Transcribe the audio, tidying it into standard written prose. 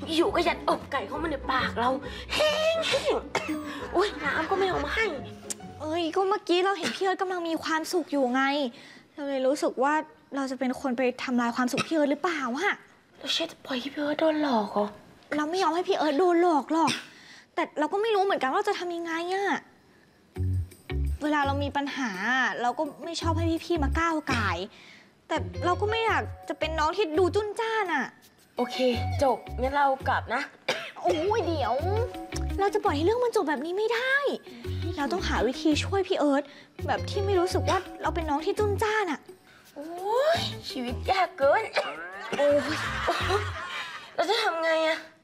อยู่ก็ยัดอกไก่เข้ามาในปากเราแห้งโอ้ยน้ำก็ไม่เอามาให้เอ้ยก็เมื่อกี้เราเห็นพี่เอิร์ธกำลังมีความสุขอยู่ไงเราเลยรู้สึกว่าเราจะเป็นคนไปทำลายความสุขพี่เอิร์ธหรือเปล่าอะเราเชื่อจะปล่อยให้พี่เอิร์ธโดนหลอกเหรอเราไม่ยอมให้พี่เอิร์ธโดนหลอกหรอกแต่เราก็ไม่รู้เหมือนกันว่าจะทำยังไงอะเวลาเรามีปัญหาเราก็ไม่ชอบให้พี่ๆมาก้าวก่ายแต่เราก็ไม่อยากจะเป็นน้องที่ดูจุ้นจ้านอะโอเคจบงั้นเรากลับนะโอ้ยเดี๋ยวเราจะปล่อยให้เรื่องมันจบแบบนี้ไม่ได้เราต้องหาวิธีช่วยพี่เอิร์ธแบบที่ไม่รู้สึกว่าเราเป็นน้องที่จุ้นจ้านอะโอ้ยชีวิตยากเกินโอ้ยเราจะทำไงอะ